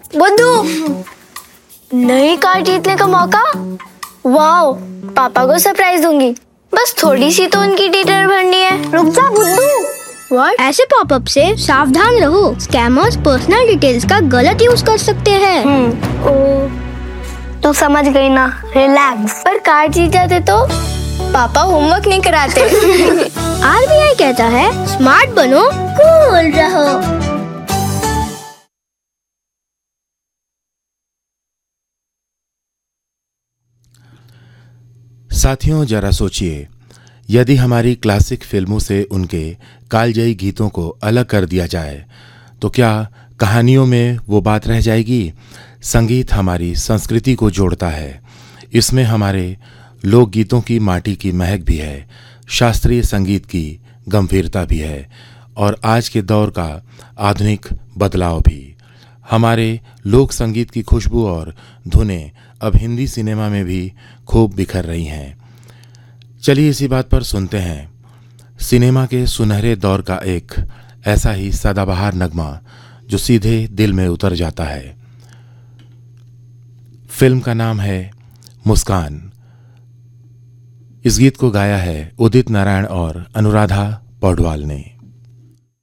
बुद्धू, नई कार जीतने का मौका। वाओ, पापा को सरप्राइज दूंगी। बस थोड़ी सी तो उनकी डिटेल भरनी है। रुक जा बुद्धू। व्हाट? ऐसे पॉपअप से सावधान रहो। स्कैमर्स पर्सनल डिटेल्स का गलत यूज कर सकते हैं। ओ, तो समझ गई ना, रिलैक्स। पर कार जीत जाते तो पापा होमवर्क नहीं कराते। आरबीआई कहता है स्मार्ट बनो, कूल रहो। साथियों, जरा सोचिए, यदि हमारी क्लासिक फिल्मों से उनके कालजयी गीतों को अलग कर दिया जाए तो क्या कहानियों में वो बात रह जाएगी? संगीत हमारी संस्कृति को जोड़ता है। इसमें हमारे लोकगीतों की माटी की महक भी है, शास्त्रीय संगीत की गंभीरता भी है और आज के दौर का आधुनिक बदलाव भी। हमारे लोक संगीत की खुशबू और धुनें अब हिंदी सिनेमा में भी खूब बिखर रही हैं। चलिए इसी बात पर सुनते हैं सिनेमा के सुनहरे दौर का एक ऐसा ही सदाबहार नगमा जो सीधे दिल में उतर जाता है। फिल्म का नाम है मुस्कान। इस गीत को गाया है उदित नारायण और अनुराधा पौडवाल ने।